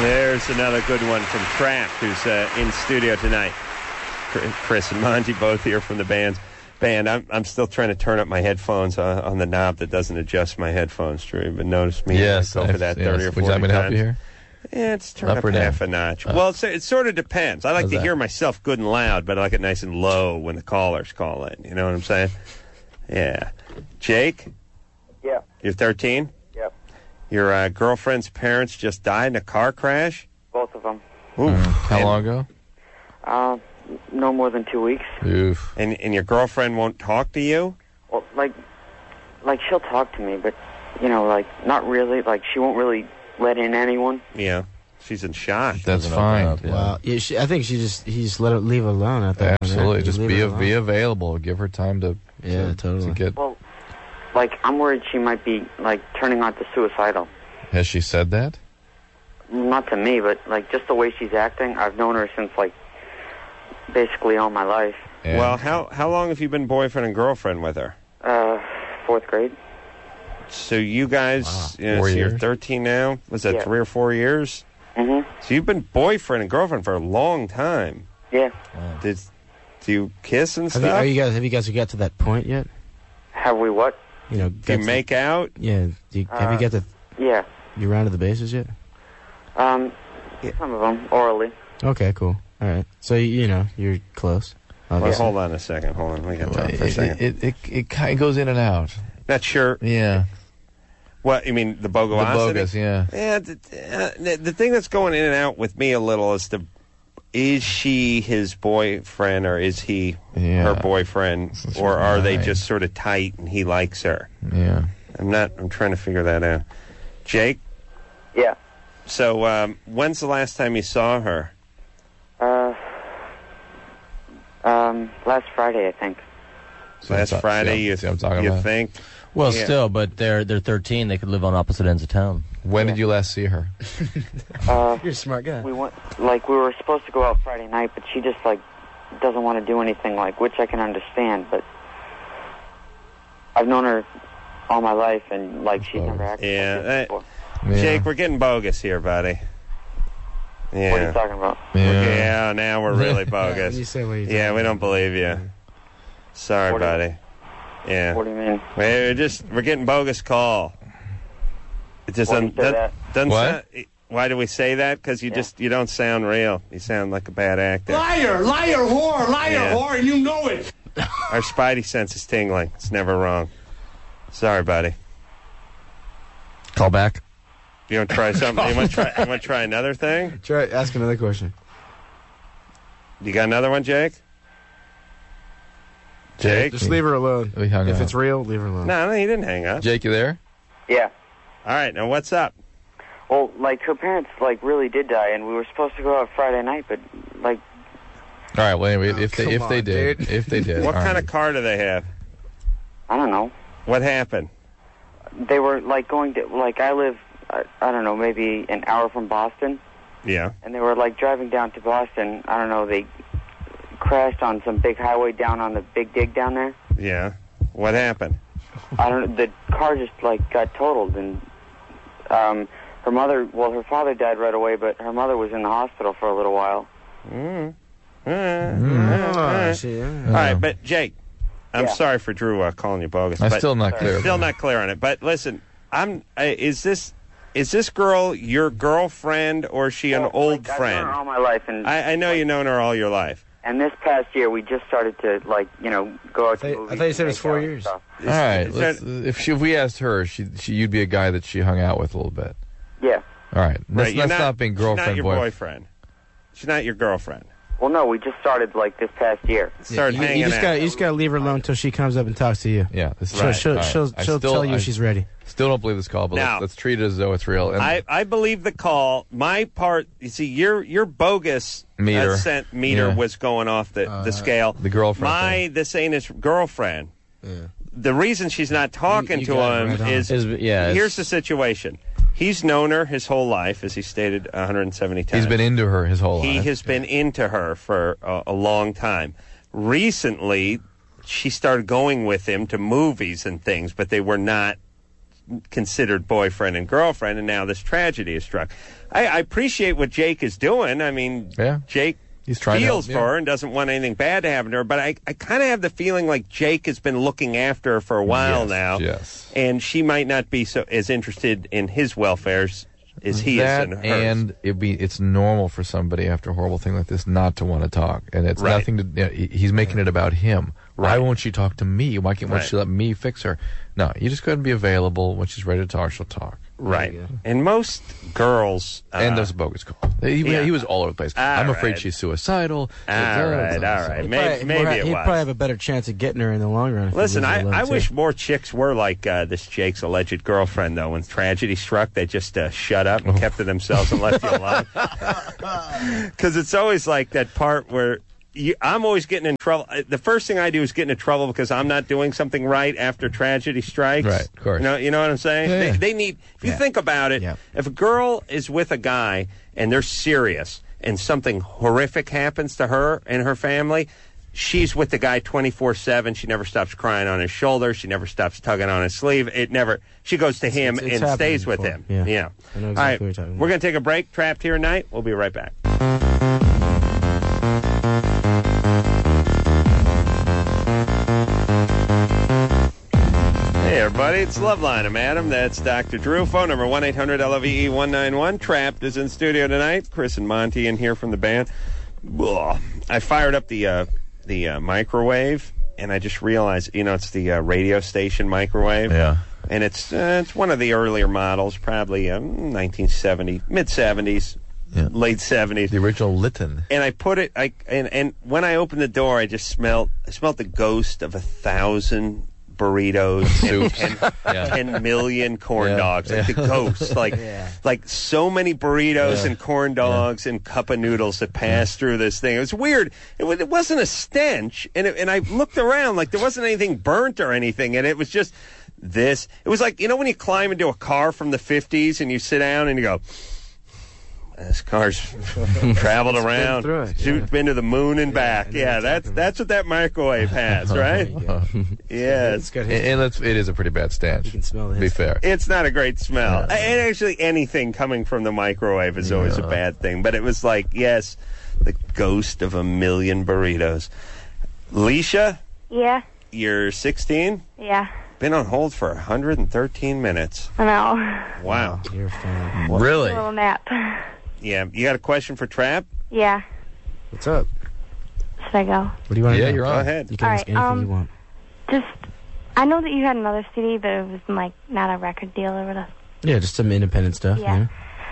There's another good one from Kraft, who's in studio tonight. Chris and Monty both here from the band. I'm still trying to turn up my headphones on the knob that doesn't adjust my headphones, Drew. But notice me go for that 30 or 40 times. Would you like me to help you here? Yeah, it's turned up half a notch. Well, it sort of depends. I like to hear myself good and loud, but I like it nice and low when the callers call in. You know what I'm saying? Yeah. Jake? Yeah. You're 13? Yep. Your girlfriend's parents just died in a car crash? Both of them. Ooh. How long ago? No more than 2 weeks. Oof. And your girlfriend won't talk to you? Well, like she'll talk to me, but, not really. Like, she won't really let in anyone. Yeah. She's in shock. That's fine. Yeah. Wow. Yeah, I think he just let her leave her alone at that point. Absolutely. Right? Just be available. Give her time to totally. to get. Well, I'm worried she might be, turning on to suicidal. Has she said that? Not to me, but, just the way she's acting. I've known her since, basically all my life. Yeah. Well, how long have you been boyfriend and girlfriend with her? 4th grade. So you guys, so 4 years? You're 13 now? Was that 3 or 4 years? Mm-hmm. So you've been boyfriend and girlfriend for a long time. Yeah. Wow. Do you kiss and stuff? Have you guys got to that point yet? Have we what? Do you make out? Yeah. Have you got to? Yeah. You rounded the bases yet? Some of them orally. Okay, cool. All right. So you're close. Well, hold on a second. Hold on. We got time for a second. It kind of goes in and out. Not sure. Yeah. What, you mean the bogosity? The bogus, yeah. Yeah, the thing that's going in and out with me a little is she his boyfriend or is he her boyfriend? Or are they just sort of tight and he likes her? Yeah. I'm trying to figure that out. Jake? Yeah. So, when's the last time you saw her? Last Friday, I think. Last Friday, you think? Well, still, but they're 13. They could live on opposite ends of town. When did you last see her? You're a smart guy. We went, we were supposed to go out Friday night, but she just, doesn't want to do anything, which I can understand, but I've known her all my life, and, she's never acted like this before. Jake, we're getting bogus here, buddy. Yeah. What are you talking about? Yeah, now we're really bogus. You say what you we don't believe you. Sorry, buddy. Yeah. What do you mean? We're getting bogus call. It just doesn't what? Why do we say that? Because you don't sound real. You sound like a bad actor. Liar, whore, and you know it. Our spidey sense is tingling. It's never wrong. Sorry, buddy. Call back. You want to try something? You want to try another thing? Ask another question. You got another one, Jake? Jake? Just leave her alone. If it's real, leave her alone. No, he didn't hang up. Jake, you there? Yeah. All right, now what's up? Well, her parents, really did die, and we were supposed to go out Friday night, but, All right, well, anyway, if they did. What kind of car do they have? I don't know. What happened? They were, going to, I live, I don't know, maybe an hour from Boston. Yeah. And they were, driving down to Boston. I don't know, they crashed on some big highway down on the Big Dig down there. Yeah. What happened? I don't know. The car just, got totaled, and her father died right away, but her mother was in the hospital for a little while. All right, but Jake, I'm sorry for Drew calling you bogus. I'm still not clear. Still not clear on it. But listen, is this girl your girlfriend or is she an old friend? I've known her all my life, and I know you've known her all your life. And this past year, we just started to go out to movies. I thought you said it was 4 years. All right, if we asked her, you'd be a guy that she hung out with a little bit. Yeah. All right, that's not being girlfriend. She's not your boyfriend. She's not your girlfriend. Well, no, we just started this past year. Hanging out. You just gotta leave her alone until she comes up and talks to you. Yeah, she'll tell you she's ready. Still don't believe this call, but let's treat it as though it's real. And I believe the call. My part, you see, your bogus meter was going off the scale. The girlfriend. This ain't his girlfriend. Yeah. The reason she's not talking to him is here's the situation. He's known her his whole life, as he stated 170 times. He's been into her his whole life. He has been into her for a long time. Recently, she started going with him to movies and things, but they were not considered boyfriend and girlfriend, and now this tragedy has struck. I appreciate what Jake is doing. I mean, Jake He's trying feels to for her and doesn't want anything bad to happen to her, but I kind of have the feeling like Jake has been looking after her for a while now, and she might not be as interested in his welfare as he is in hers. And it's normal for somebody after a horrible thing like this not to want to talk, and it's nothing to. He's making it about him. Why won't she talk to me? Why won't she let me fix her? No, you just go ahead and be available. When she's ready to talk, she'll talk. Right. And most girls... and there's a bogus call. He was all over the place. I'm afraid she's suicidal. All right. Maybe it was. He'd probably have a better chance of getting her in the long run. Listen, I wish more chicks were like this Jake's alleged girlfriend, though. When tragedy struck, they just shut up and kept to themselves and left you alone. Because it's always like that part where... I'm always getting in trouble. The first thing I do is get into trouble because I'm not doing something right after tragedy strikes. Right, of course. You know what I'm saying? Yeah. They need, if you think about it, if a girl is with a guy and they're serious and something horrific happens to her and her family, she's with the guy 24/7. She never stops crying on his shoulder. She never stops tugging on his sleeve. She goes to him and stays with him. Yeah. I know exactly All right, what you're talking about. we're going to take a break. Trapped Here Tonight. We'll be right back. Hey, everybody, it's Loveline. I'm Adam. That's Dr. Drew. Phone number 1-800-LOVE-191. Trapped is in studio tonight. Chris and Monty in here from the band. Ugh. I fired up the microwave, and I just realized, it's the radio station microwave. Yeah. And it's one of the earlier models, probably 1970, mid-70s, late 70s. The original Lytton. And I put it, and when I opened the door, I smelled the ghost of 1,000 burritos and 10 million corn dogs, like the ghost, like so many burritos and corn dogs and cup of noodles that passed through this thing. It was weird. It wasn't a stench, and I looked around like there wasn't anything burnt or anything, and it was just this. It was like, when you climb into a car from the 50s and you sit down and you go, this car's traveled around, been to the moon and back. That's what that microwave has, right? Yes. And it is a pretty bad stench. You can smell it. To be fair. It's not a great smell. And actually, anything coming from the microwave is always a bad thing. But it was like, yes, the ghost of 1 million burritos. Leisha? Yeah. You're 16? Yeah. Been on hold for 113 minutes. I know. Wow. You're a fan. Really? A little nap. Yeah. You got a question for Trap? Yeah. What's up? Should I go? What do you want to know? You're on. Go ahead. You can ask anything you want. I know that you had another CD, but it was not a record deal or whatever. Yeah, just some independent stuff. Yeah.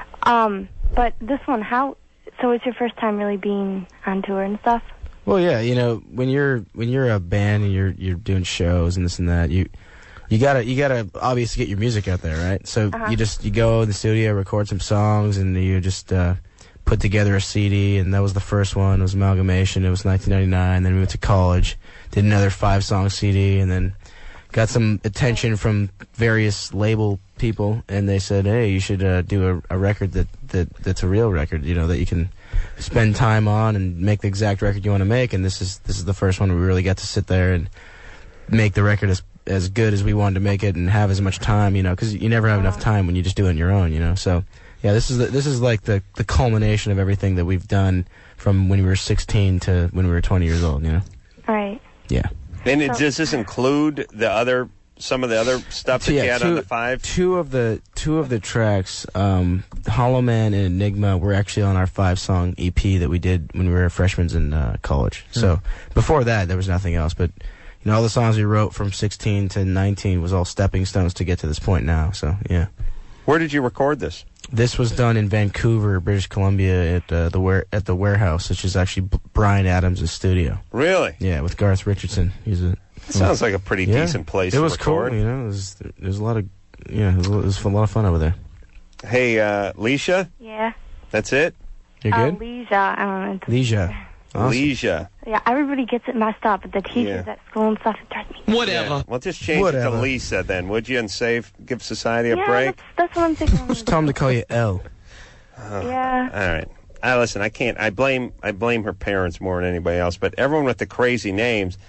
But this one, so it's your first time really being on tour and stuff? Well, yeah, when you're a band and you're doing shows and this and that, you gotta obviously get your music out there, right? So you go in the studio, record some songs, and you just put together a CD, and that was the first one. It was Amalgamation. It was 1999. Then we went to college, did another 5-song CD, and then got some attention from various label people, and they said, hey, you should do a record that's a real record, that you can spend time on and make the exact record you want to make. And this is the first one where we really got to sit there and make the record as good as we wanted to make it and have as much time, because you never have enough time when you just do it on your own, So, yeah, this is like the culmination of everything that we've done from when we were 16 to when we were 20 years old, Right. Yeah. And does this include some of the other stuff that you had on the 5? Two of the tracks, Hollow Man and Enigma, were actually on our 5-song EP that we did when we were freshmen in college. So before that, there was nothing else. But all the songs we wrote from 16 to 19 was all stepping stones to get to this point now. So yeah. Where did you record this? This was done in Vancouver, British Columbia, at the Warehouse, which is actually Bryan Adams' studio. Really? Yeah, with Garth Richardson. Sounds like a pretty decent place to record. It was cool, There's a lot of, it was a lot of fun over there. Hey, Leisha? Yeah. That's it? You're good? Leisha. I don't know. Leisha. Awesome. Leisha. Yeah, everybody gets it messed up, but the teachers at school and stuff, it drives me. Whatever. Yeah. Well, just change it to Lisa then, would you, and give society a break? That's what I'm thinking. Just tell them to call you L. Yeah. All right. Listen, I can't. I blame her parents more than anybody else, but everyone with the crazy names,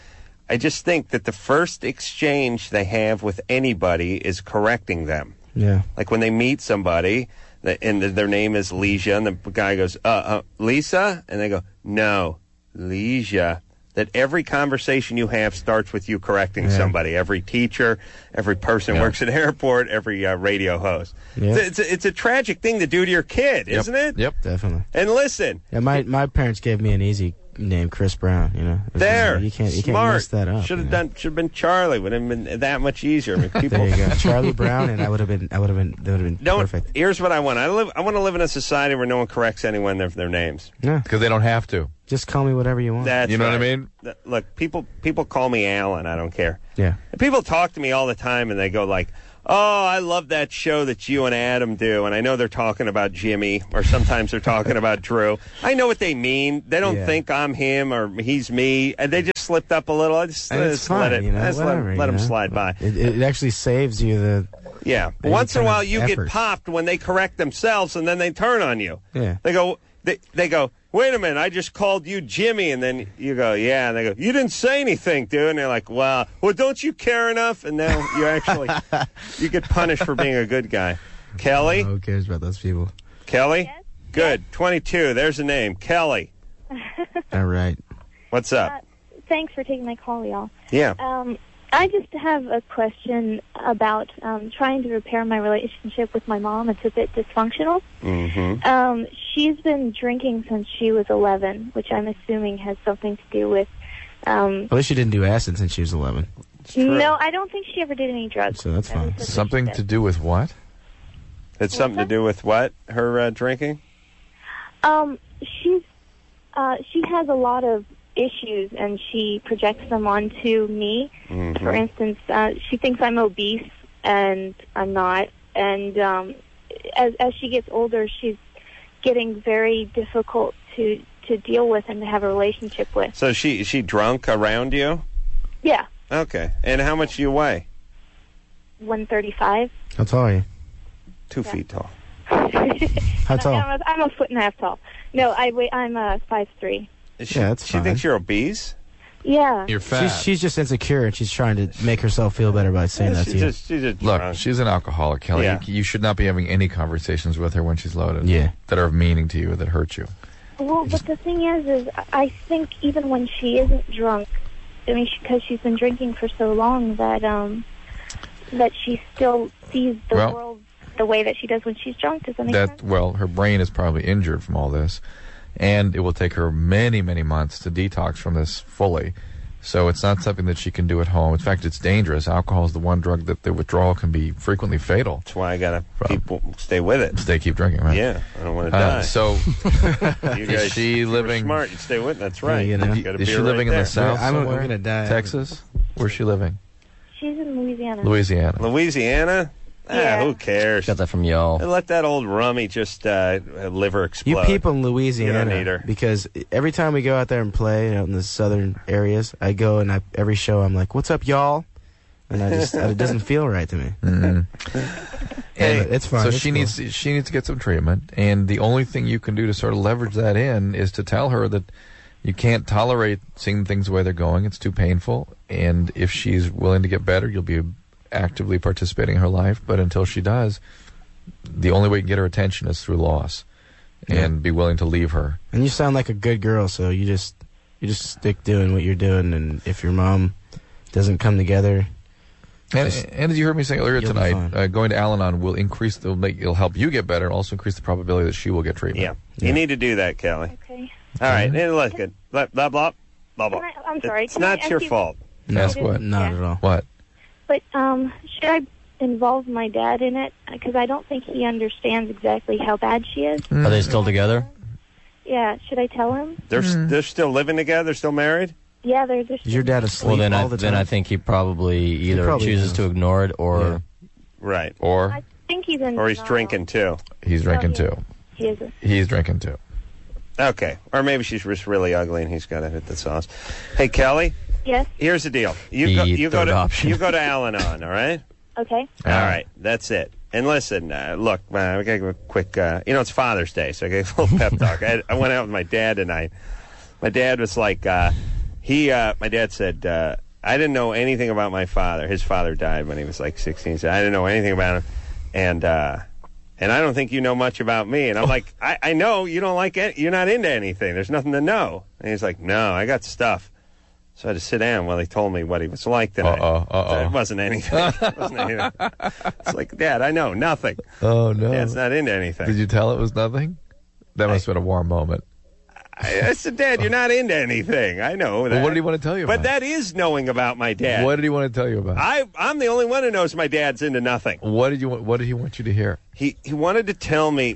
I just think that the first exchange they have with anybody is correcting them. Yeah. Like when they meet somebody, and their name is Leisha, and the guy goes, Lisa? And they go, no, Leisha. That every conversation you have starts with you correcting somebody. Every teacher, every person who works at an airport, every radio host. Yep. It's a tragic thing to do to your kid, isn't it? Yep, definitely. And listen. Yeah, my parents gave me an easy name, Chris Brown. You know, you can't mess that up. Should have been Charlie. Would have been that much easier. I mean, people. There you go, Charlie Brown, and that would have been perfect. Here's what I want. I want to live in a society where no one corrects anyone their names. Yeah, because they don't have to. Just call me whatever you want. That's you know right. what I mean? Look, people call me Alan. I don't care. Yeah. And people talk to me all the time, and they go like, "Oh, I love that show that you and Adam do," and I know they're talking about Jimmy, or sometimes they're talking about Drew. I know what they mean. They don't think I'm him or he's me, and they just slipped up a little. I just let it. Let them slide by. It actually saves you the. Yeah. Once in a while, you get popped when they correct themselves, and then they turn on you. Yeah. They go. They go, wait a minute, I just called you Jimmy. And then you go, yeah. And they go, you didn't say anything, dude. And they're like, well, don't you care enough? And now you actually, you get punished for being a good guy. Kelly? Who cares about those people? Kelly? Yes? Good. 22. There's a name. Kelly. All right. What's up? Thanks for taking my call, y'all. Yeah. I just have a question about trying to repair my relationship with my mom. It's a bit dysfunctional. Mm-hmm. She's been drinking since she was 11, which I'm assuming has something to do with... At least she didn't do acid since she was 11. No, I don't think she ever did any drugs. So that's fine. Something to do with what? It's something to do with what? Her drinking? She has a lot of issues, and she projects them onto me. Mm-hmm. For instance, she thinks I'm obese, and I'm not. And as she gets older, she's getting very difficult to deal with and to have a relationship with. So she drunk around you? Yeah. Okay. And how much do you weigh? 135. How tall are you? 2 feet tall. How tall? I'm a foot and a half tall. No, I'm 5'3". That's she fine. thinks you're obese? Yeah. You're fat. She's just insecure, and she's trying to make herself feel better by saying that to you. She's just Look, drunk. she's an alcoholic, Kelly. Yeah. You should not be having any conversations with her when she's loaded. Yeah. That are of meaning to you, that hurt you. Well, but the thing is I think even when she isn't drunk, I mean, because she's been drinking for so long, that she still sees the world the way that she does when she's drunk. Does that make sense? Well, her brain is probably injured from all this, and it will take her many, many months to detox from this fully. So it's not something that she can do at home. In fact, it's dangerous. Alcohol is the one drug that the withdrawal can be frequently fatal. That's why I gotta stay with it. Keep drinking, right? Yeah, I don't want to die. So, you guys, is she living? Smart, you stay with it. That's right. Yeah, you know. You got a Is she beer living right in the there. South I'm somewhere? gonna die. Texas? Where's she living? She's in Louisiana. Louisiana? Yeah. Who cares? Got that from y'all. Let that old rummy just liver explode. You people in You don't need Louisiana, her. because every time we go out there and play out in the southern areas, I go and every show I'm like, "What's up, y'all?" And it doesn't feel right to me. Mm-hmm. It's fine. So it's she cool. needs to get some treatment, and the only thing you can do to sort of leverage that in is to tell her that you can't tolerate seeing things the way they're going. It's too painful, and if she's willing to get better, you'll be actively participating in her life. But until she does, the only way you can get her attention is through loss, and be willing to leave her. And you sound like a good girl, so you just stick doing what you're doing, and if your mom doesn't come together. And as you heard me say earlier You'll be tonight, going to Al-Anon will it'll help you get better, and also increase the probability that she will get treatment. Yeah. You need to do that, Kelly. Okay. All right. And look, blah, blah, blah, blah, blah. I'm sorry. It's not your fault. No, Ask what? Not at all. What? But should I involve my dad in it? Because I don't think he understands exactly how bad she is. Are they still together? Yeah. Should I tell him? They're still living together? They're still married? Yeah, they're just... Is your dad asleep Well, then all the time? then I think he probably either probably chooses knows. to ignore it or Right. Or I think he's in Or he's denial. drinking too. he's drinking yeah. too. He is. He's drinking too. Okay. Or maybe she's just really ugly and he's got to hit the sauce. Hey, Kelly, Yes. here's the deal. You The go third to option. Al-Anon, all right? Okay. All right. That's it. And listen, look, we got to give a quick, it's Father's Day, so I gave a little pep talk. I went out with my dad tonight. My dad was like, my dad said, I didn't know anything about my father. His father died when he was like 16, so I didn't know anything about him. And I don't think you know much about me. And I'm like, I know you don't like it. You're not into anything. There's nothing to know. And he's like, no, I got stuff. So I had to sit down while he told me what he was like tonight. It wasn't anything. It's like, Dad, I know nothing. Oh, no. Dad's not into anything. Did you tell it was nothing? That must have been a warm moment. I said, Dad, you're not into anything. I know that. Well, what did he want to tell you about? But that is knowing about my dad. What did he want to tell you about? I'm the only one who knows my dad's into nothing. What did he want you to hear? He wanted to tell me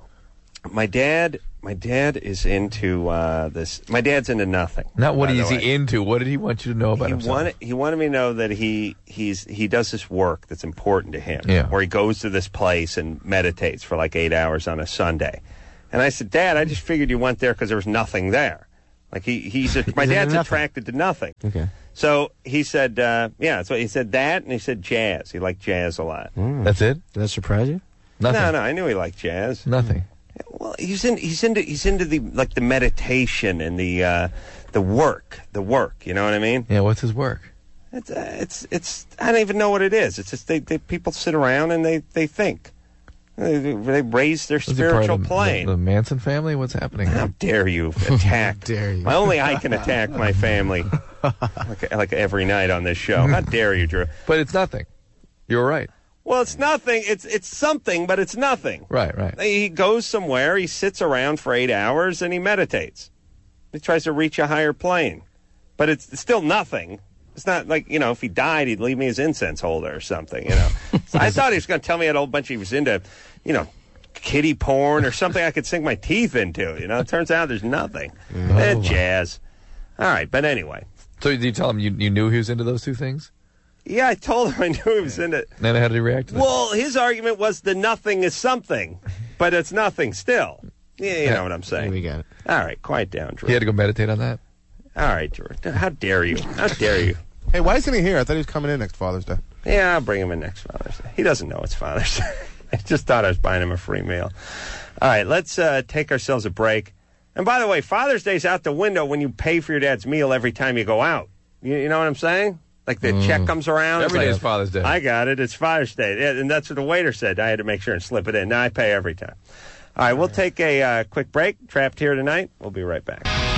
my dad is into this. My dad's into nothing. Not what is he into. What did he want you to know about himself? He wanted me to know that he does this work that's important to him. Yeah. Where he goes to this place and meditates for like 8 hours on a Sunday. And I said, Dad, I just figured you went there because there was nothing there. Like my dad's attracted to nothing. Okay. So he said, so he said that, and he said jazz. He liked jazz a lot. That's it? Did that surprise you? Nothing. No, I knew he liked jazz. Nothing. Well, he's into the meditation and the work. You know what I mean? Yeah. What's his work? It's I don't even know what it is. It's just they people sit around and they think. They raise their spiritual plane. The Manson family? What's happening? How dare you attack? How dare you? Only I can attack my family like every night on this show. How dare you, Drew? But it's nothing. You're right. Well, it's nothing. It's something, but it's nothing. Right. He goes somewhere, he sits around for 8 hours, and he meditates. He tries to reach a higher plane. But it's still nothing. It's not like, if he died, he'd leave me his incense holder or something, So I thought he was going to tell me a whole bunch he was into, kiddie porn or something I could sink my teeth into, It turns out there's nothing. Jazz. All right, but anyway. So did you tell him you knew he was into those two things? Yeah, I told him I knew he was into it. Then how did he react to that? Well, his argument was the nothing is something, but it's nothing still. Yeah, you know what I'm saying. We got it. All right, quiet down, Drew. He had to go meditate on that? All right, Drew. How dare you? How dare you? Hey, why isn't he here? I thought he was coming in next Father's Day. Yeah, I'll bring him in next Father's Day. He doesn't know it's Father's Day. I just thought I was buying him a free meal. All right, let's take ourselves a break. And by the way, Father's Day's out the window when you pay for your dad's meal every time you go out. You know what I'm saying? Like the check comes around. Every day is Father's Day. I got it. It's Father's Day. Yeah, and that's what the waiter said. I had to make sure and slip it in. Now I pay every time. All right, we'll take a quick break. Trapped here tonight. We'll be right back.